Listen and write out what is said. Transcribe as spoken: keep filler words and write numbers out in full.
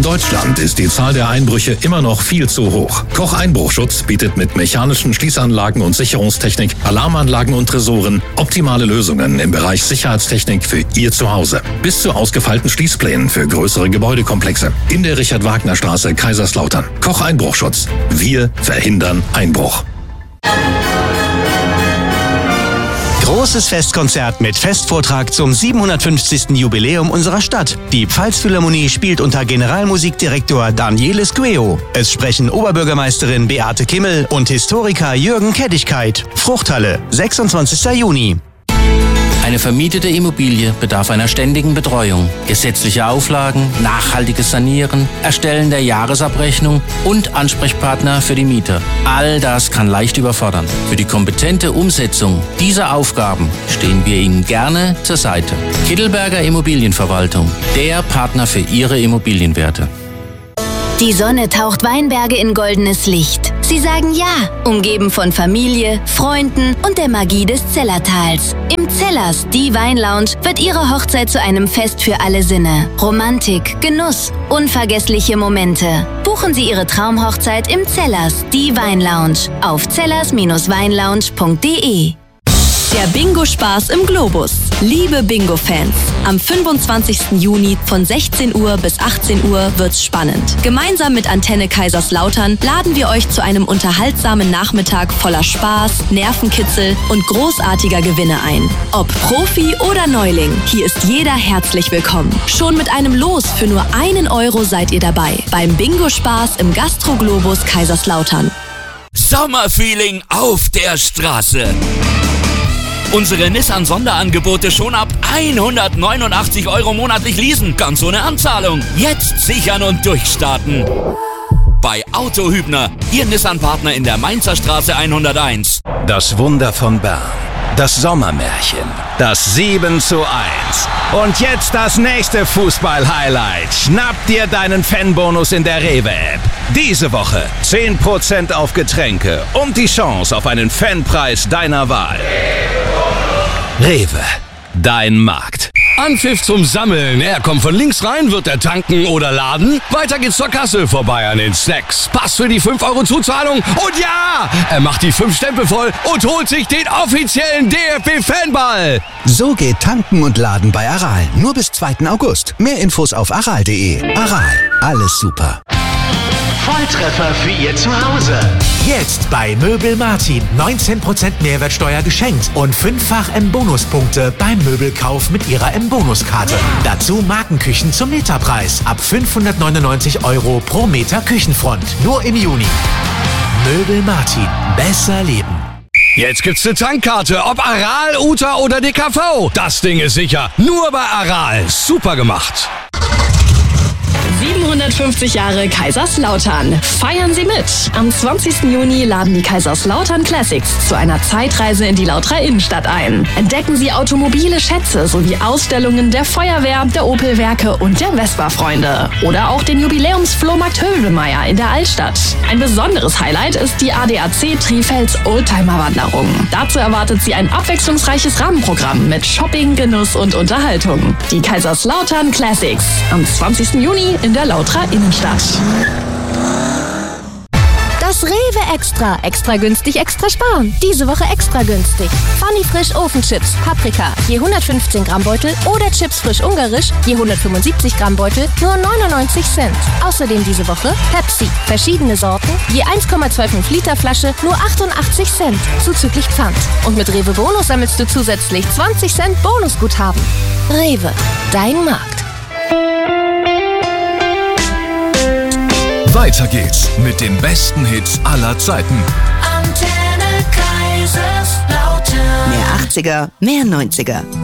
In Deutschland ist die Zahl der Einbrüche immer noch viel zu hoch. Koch Einbruchschutz bietet mit mechanischen Schließanlagen und Sicherungstechnik, Alarmanlagen und Tresoren optimale Lösungen im Bereich Sicherheitstechnik für Ihr Zuhause. Bis zu ausgefeilten Schließplänen für größere Gebäudekomplexe. In der Richard-Wagner-Straße, Kaiserslautern. Koch Einbruchschutz. Wir verhindern Einbruch. Großes Festkonzert mit Festvortrag zum siebenhundertfünfzigsten Jubiläum unserer Stadt. Die Pfalzphilharmonie spielt unter Generalmusikdirektor Danielis Gueo. Es sprechen Oberbürgermeisterin Beate Kimmel und Historiker Jürgen Kettigkeit. Fruchthalle, sechsundzwanzigsten Juni. Eine vermietete Immobilie bedarf einer ständigen Betreuung, gesetzliche Auflagen, nachhaltiges Sanieren, Erstellen der Jahresabrechnung und Ansprechpartner für die Mieter. All das kann leicht überfordern. Für die kompetente Umsetzung dieser Aufgaben stehen wir Ihnen gerne zur Seite. Kittelberger Immobilienverwaltung, der Partner für Ihre Immobilienwerte. Die Sonne taucht Weinberge in goldenes Licht. Sie sagen ja, umgeben von Familie, Freunden und der Magie des Zellertals. Im Zellers, die Weinlounge, wird Ihre Hochzeit zu einem Fest für alle Sinne. Romantik, Genuss, unvergessliche Momente. Buchen Sie Ihre Traumhochzeit im Zellers, die Weinlounge auf zellers Bindestrich weinlounge punkt de. Der Bingo-Spaß im Globus. Liebe Bingo-Fans, am fünfundzwanzigsten Juni von sechzehn Uhr bis achtzehn Uhr wird's spannend. Gemeinsam mit Antenne Kaiserslautern laden wir euch zu einem unterhaltsamen Nachmittag voller Spaß, Nervenkitzel und großartiger Gewinne ein. Ob Profi oder Neuling, hier ist jeder herzlich willkommen. Schon mit einem Los für nur einen Euro seid ihr dabei. Beim Bingo-Spaß im Gastro-Globus Kaiserslautern. Sommerfeeling auf der Straße. Unsere Nissan-Sonderangebote schon ab hundertneunundachtzig Euro monatlich leasen, ganz ohne Anzahlung. Jetzt sichern und durchstarten. Bei Auto Hübner, Ihr Nissan-Partner in der Mainzer Straße hunderteins. Das Wunder von Bern. Das Sommermärchen. Das sieben zu eins. Und jetzt das nächste Fußball-Highlight. Schnapp dir deinen Fanbonus in der Rewe-App. Diese Woche zehn Prozent auf Getränke und die Chance auf einen Fanpreis deiner Wahl. Rewe, dein Markt. Anpfiff zum Sammeln. Er kommt von links rein, wird er tanken oder laden. Weiter geht's zur Kasse, vorbei an den Snacks. Pass für die fünf Euro Zuzahlung. Und ja, er macht die fünf Stempel voll und holt sich den offiziellen D F B-Fanball. So geht Tanken und Laden bei Aral. Nur bis zweiten August. Mehr Infos auf aral punkt de. Aral, alles super. Volltreffer für Ihr Zuhause. Jetzt bei Möbel Martin. neunzehn Prozent Mehrwertsteuer geschenkt und fünffach M-Bonuspunkte beim Möbelkauf mit Ihrer M-Bonuskarte. Dazu Markenküchen zum Meterpreis. Ab fünfhundertneunundneunzig Euro pro Meter Küchenfront. Nur im Juni. Möbel Martin. Besser leben. Jetzt gibt's eine Tankkarte, ob Aral, U T A oder D K V. Das Ding ist sicher. Nur bei Aral. Super gemacht. siebenhundertfünfzig Jahre Kaiserslautern. Feiern Sie mit! Am zwanzigsten Juni laden die Kaiserslautern Classics zu einer Zeitreise in die Lauterer Innenstadt ein. Entdecken Sie automobile Schätze sowie Ausstellungen der Feuerwehr, der Opel-Werke und der Vespa-Freunde. Oder auch den Jubiläumsflohmarkt Hövelmeier in der Altstadt. Ein besonderes Highlight ist die A D A C Trifels Oldtimer-Wanderung. Dazu erwartet Sie ein abwechslungsreiches Rahmenprogramm mit Shopping, Genuss und Unterhaltung. Die Kaiserslautern Classics am zwanzigsten Juni in der Lauterer Innenstadt. Das Rewe Extra. Extra günstig, extra sparen. Diese Woche extra günstig. Funny Frisch Ofenchips, Paprika, je hundertfünfzehn Gramm Beutel oder Chips Frisch Ungarisch, je hundertfünfundsiebzig Gramm Beutel, nur neunundneunzig Cent. Außerdem diese Woche Pepsi, verschiedene Sorten, je eins Komma fünfundzwanzig Liter Flasche, nur achtundachtzig Cent, zuzüglich Pfand. Und mit Rewe Bonus sammelst du zusätzlich zwanzig Cent Bonusguthaben. Rewe, dein Markt. Weiter geht's mit den besten Hits aller Zeiten. Antenne Kaiserslautern. Mehr achtziger, mehr neunziger.